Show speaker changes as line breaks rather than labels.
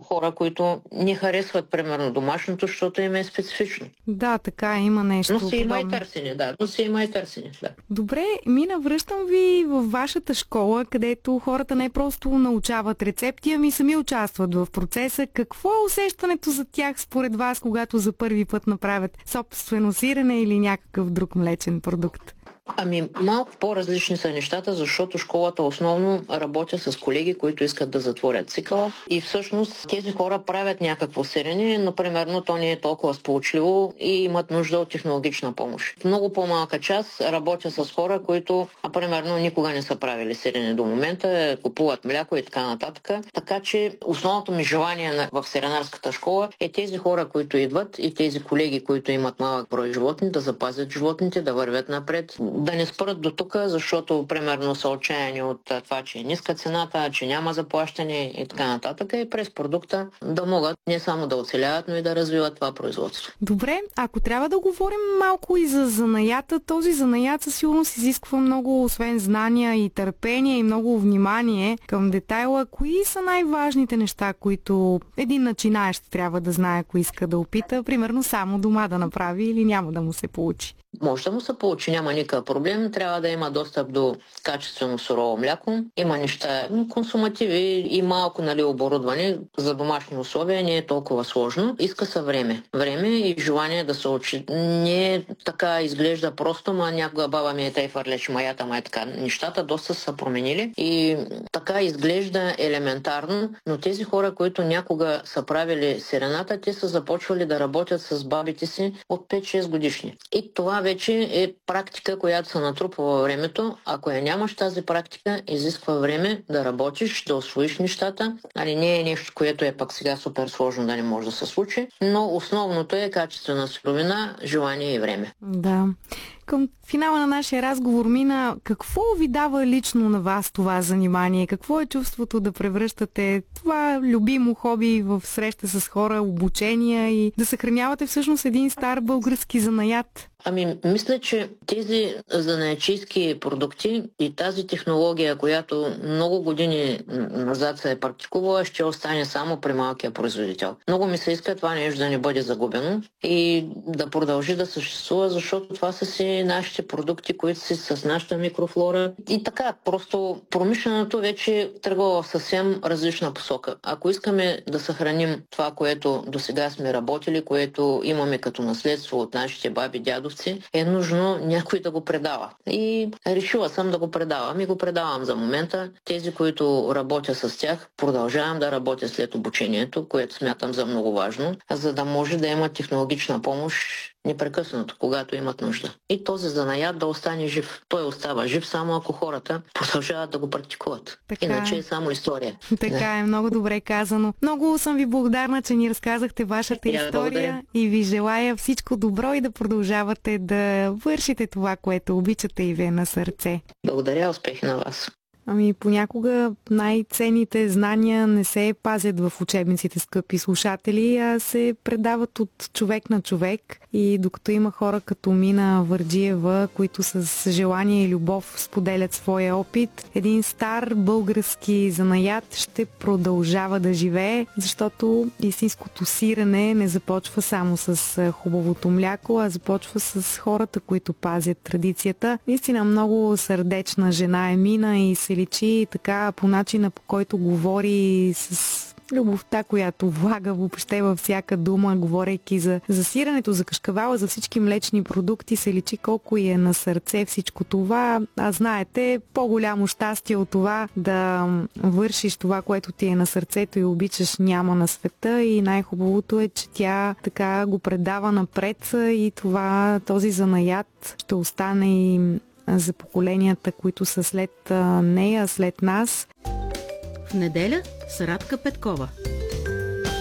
хора, които не харесват примерно домашното, защото им е специфично.
Да, така има нещо.
Но си има и
подобно.
търсене, да. Но си има и търсене, да.
Добре, Мина, връщам ви във вашата школа, където хората не просто научават рецепти, ами сами участват в процеса. Какво е усещането за тях според вас, когато за първи път направят собствено сирене или някакъв друг млечен продукт?
Ами, малко по-различни са нещата, защото школата основно работя с колеги, които искат да затворят цикъла и всъщност тези хора правят някакво сирене, но примерно то не е толкова сполучливо и имат нужда от технологична помощ. В много по-малка част работя с хора, които примерно никога не са правили сирене до момента, купуват мляко и така нататък. Така че основното ми желание в сиренарската школа е тези хора, които идват и тези колеги, които имат малък брой животни, да запазят животните, да вървят напред, да не спрат до тук, защото примерно са отчаяни от това, че е ниска цената, че няма заплащане и така нататък и през продукта да могат не само да оцеляват, но и да развиват това производство.
Добре, ако трябва да говорим малко и за занаята, този занаят със сигурност изисква много, освен знания и търпение и много внимание към детайла. Кои са най-важните неща, които един начинаещ трябва да знае, ако иска да опита, примерно само дома да направи или няма да му се получи?
Може да му се получи, няма никакъв проблем. Трябва да има достъп до качествено сурово мляко. Има неща, консумативи и малко оборудване за домашни условия. Не е толкова сложно. Иска се време. Време и желание да се учи. Не е така изглежда просто, някога баба ми е тъй фърлеч маята, така. Нещата доста са променили и така изглежда елементарно, но тези хора, които някога са правили сирената, те са започвали да работят с бабите си от 5-6 годишни. И това вече е практика, която се натрупва във времето. Ако я нямаш тази практика, изисква време да работиш, да усвоиш нещата. Не е нещо, което е пък сега супер сложно да не може да се случи, но основното е качествена суровина, желание и време.
Да. Към финала на нашия разговор, Мина, какво ви дава лично на вас това занимание? Какво е чувството да превръщате това любимо хоби в среща с хора, обучения и да съхранявате всъщност един стар български занаят?
Мисля, че тези занаятчийски продукти и тази технология, която много години назад се е практикувала, ще остане само при малкия производител. Много ми се иска това нещо да не бъде загубено и да продължи да съществува, защото това са си нашите продукти, които са с нашата микрофлора. И така, просто промишленото вече тръгва в съвсем различна посока. Ако искаме да съхраним това, което досега сме работили, което имаме като наследство от нашите баби, дядовци, е нужно някой да го предава. И решила съм да го предавам и го предавам за момента. Тези, които работя с тях, продължавам да работя след обучението, което смятам за много важно, за да може да имат технологична помощ непрекъснато, когато имат нужда. И този занаят да остане жив. Той остава жив само ако хората продължават да го практикуват.
Така
Иначе е само история.
Така е, много добре казано. Много съм ви благодарна, че ни разказахте вашата история и ви желая всичко добро и да продължавате да вършите това, което обичате и ви е на сърце.
Благодаря, успехи на вас.
Понякога най-ценните знания не се пазят в учебниците, скъпи слушатели, а се предават от човек на човек. И докато има хора като Мина Върджиева, които с желание и любов споделят своя опит, един стар български занаят ще продължава да живее, защото истинското сирене не започва само с хубавото мляко, а започва с хората, които пазят традицията. Наистина много сърдечна жена е Мина и се личи така по начина, по който говори, с любовта, която влага въобще във всяка дума, говорейки за сиренето, за кашкавала, за всички млечни продукти, се личи колко и е на сърце всичко това. А знаете, по-голямо щастие от това да вършиш това, което ти е на сърцето и обичаш, няма на света, и най-хубавото е, че тя така го предава напред и този занаят ще остане и за поколенията, които са след нея, след нас.
В неделя с Радка Петкова.